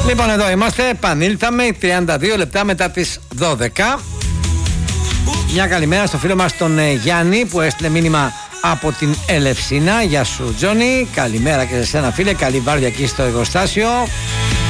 Λοιπόν, εδώ είμαστε, επανήλθαμε 32 λεπτά μετά τις 12. Μια καλημέρα στο φίλο μας τον Γιάννη που έστειλε μήνυμα από την Ελευσίνα. Γεια σου Τζόνι, καλημέρα και σε σένα φίλε, καλή βάρδια εκεί στο εργοστάσιο.